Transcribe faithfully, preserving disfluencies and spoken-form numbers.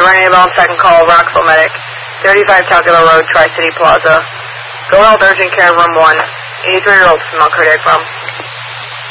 Renee Bell, second call, Rockville Medic, thirty-five Calcula Road, Tri-City Plaza. Go Health Urgent Care, room one. eighty-three-year-old female cardiac problem.